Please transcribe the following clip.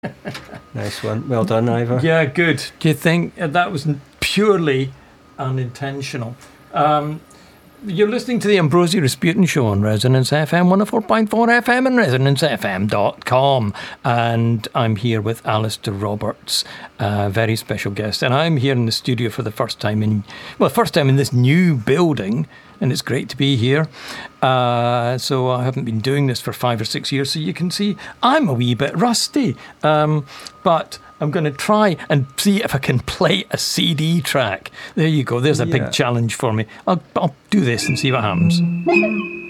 Nice one. Well done, Ivor. Yeah, good. Do you think that was purely unintentional? You're listening to the Ambrosi Rasputin Show on Resonance FM 104.4 FM and resonancefm.com. And I'm here with Alistair Roberts, a very special guest. And I'm here in the studio for the first time in this new building. And it's great to be here. So I haven't been doing this for 5 or 6 years. So you can see I'm a wee bit rusty. But I'm going to try and see if I can play a CD track. There you go. There's a big challenge for me. I'll do this and see what happens.